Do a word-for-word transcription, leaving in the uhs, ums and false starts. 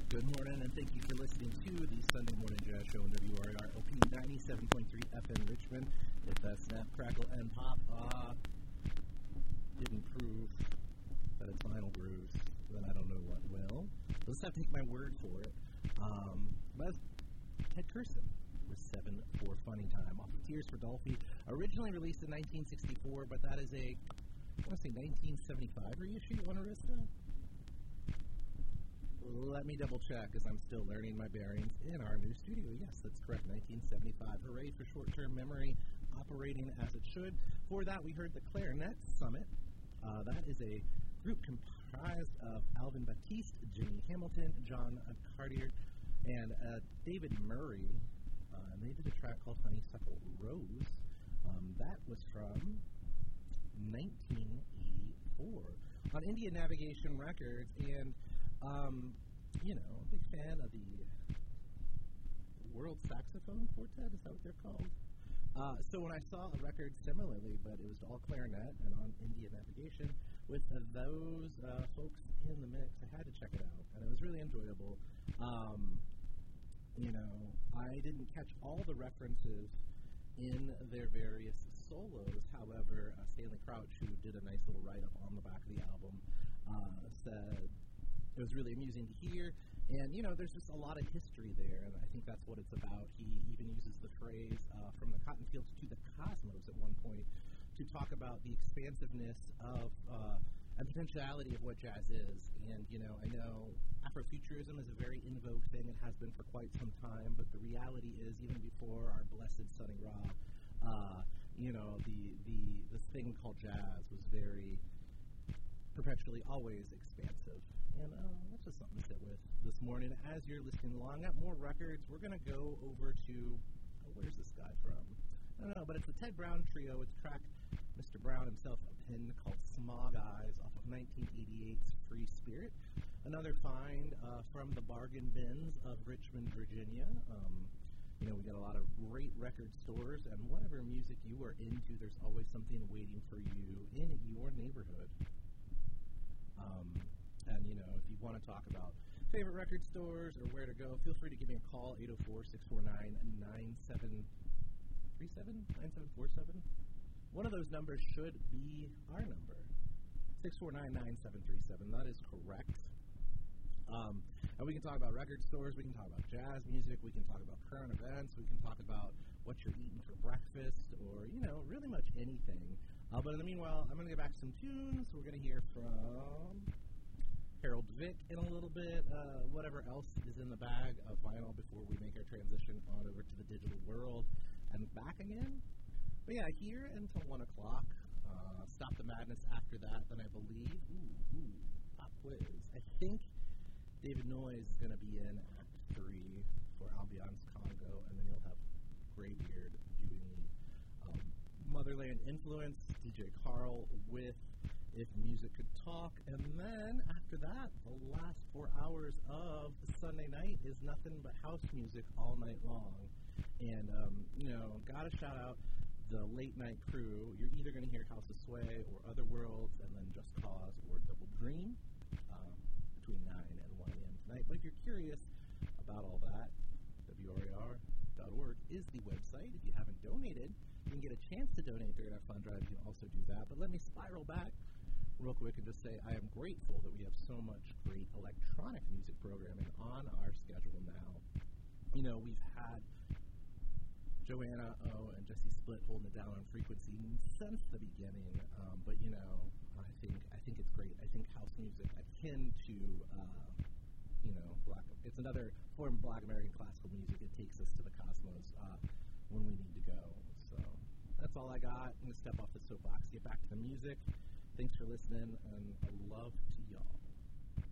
Good morning, and thank you for listening to the Sunday Morning Jazz Show on W R R L P ninety-seven point three F M Richmond. If that snap, crackle, and pop uh, didn't prove that it's vinyl grooves, then I don't know what will. I'll just have to take my word for it. Um, but Ted Kurson with seven for Funny Time off of Tears for Dolphy, originally released in nineteen sixty-four, but that is a, I want to say nineteen seventy-five reissue on Arista. Let me double check, because I'm still learning my bearings in our new studio. Yes, that's correct, nineteen seventy-five. Hooray for short-term memory, operating as it should. For that, we heard the Clarinet Summit. Uh, that is a group comprised of Alvin Batiste, Jimmy Hamilton, John Cartier, and uh, David Murray. Uh, and they did a track called Honeysuckle Rose. Um, that was from nineteen eighty-four on Indian Navigation Records, and Um, you know, big fan of the World Saxophone Quartet, is that what they're called? Uh, so when I saw a record similarly, but it was all clarinet and on Indian Navigation, with uh, those uh, folks in the mix, I had to check it out, and it was really enjoyable. Um, you know, I didn't catch all the references in their various solos, however, uh, Stanley Crouch, who did a nice little write-up on the back of the album, uh, said it was really amusing to hear, and, you know, there's just a lot of history there, and I think that's what it's about. He even uses the phrase, uh, from the cotton fields to the cosmos at one point, to talk about the expansiveness of, uh, and potentiality of what jazz is, and, you know, I know Afrofuturism is a very in vogue thing, it has been for quite some time, but the reality is, even before our blessed Sonny Ra, uh, you know, the, the, this thing called jazz was very perpetually always expansive. And uh, that's just something to sit with this morning. As you're listening along, got more records. We're going to go over to, oh, where's this guy from? I don't know, but it's the Ted Brown Trio. It's track Mister Brown himself, a pin called Smog Eyes off of nineteen eighty-eight's Free Spirit. Another find uh, from the bargain bins of Richmond, Virginia. Um, you know, we got a lot of great record stores, and whatever music you are into, there's always something waiting for you in your neighborhood. Um... And, you know, if you want to talk about favorite record stores or where to go, feel free to give me a call, eight oh four, six four nine, nine seven three seven, nine seven four seven. One of those numbers should be our number, six four nine, nine seven three seven. That is correct. Um, and we can talk about record stores, we can talk about jazz music, we can talk about current events, we can talk about what you're eating for breakfast, or, you know, really much anything. Uh, but in the meanwhile, I'm going to get back to some tunes. We're going to hear from Harold Vick in a little bit, uh, whatever else is in the bag of vinyl before we make our transition on over to the digital world and back again. But yeah, here until one o'clock. Uh, Stop the Madness after that, then I believe, ooh, ooh, pop quiz. I think David Noyes is going to be in Act three for Ambiance Congo, and then you'll have Greybeard doing um, Motherland Influence, D J Carl with If Music Could Talk, and then after that, the last four hours of Sunday night is nothing but house music all night long. And, um, you know, gotta shout out the late night crew. You're either going to hear House of Sway or Other Worlds, and then Just Cause or Double Dream um, between nine and one a.m. tonight. But if you're curious about all that, W R A R dot org is the website. If you haven't donated, you can get a chance to donate during our fund drive. You can also do that. But let me spiral back real quick and just say I am grateful that we have so much great electronic music programming on our schedule now. You know, we've had Joanna O and Jesse Split holding it down on frequency since the beginning, um, but you know, I think I think it's great. I think house music, akin to uh, you know, black, it's another form of Black American classical music. It takes us to the cosmos uh, when we need to go. So that's all I got. I'm gonna step off the soapbox, get back to the music. Thanks for listening, and love to y'all.